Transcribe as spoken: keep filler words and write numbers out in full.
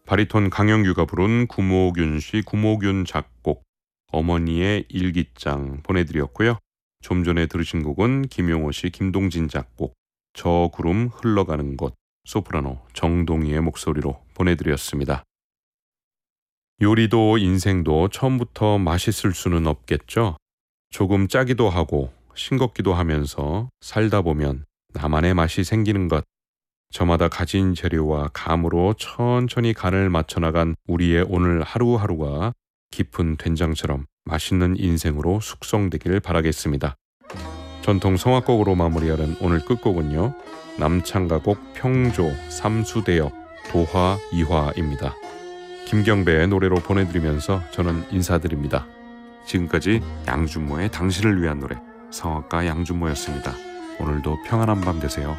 바리톤 강영규가 부른 구목윤 씨 구목윤 작곡 어머니의 일기장 보내드렸고요. 좀 전에 들으신 곡은 김용호 씨 김동진 작곡 저 구름 흘러가는 곳 소프라노 정동희의 목소리로 보내드렸습니다. 요리도 인생도 처음부터 맛있을 수는 없겠죠. 조금 짜기도 하고 싱겁기도 하면서 살다 보면 나만의 맛이 생기는 것. 저마다 가진 재료와 감으로 천천히 간을 맞춰나간 우리의 오늘 하루하루가 깊은 된장처럼 맛있는 인생으로 숙성되길 바라겠습니다. 전통 성악곡으로 마무리하는 오늘 끝곡은요. 남창가곡 평조 삼수대역 도화 이화입니다. 김경배의 노래로 보내드리면서 저는 인사드립니다. 지금까지 양준모의 당신을 위한 노래 성악가 양준모였습니다. 오늘도 평안한 밤 되세요.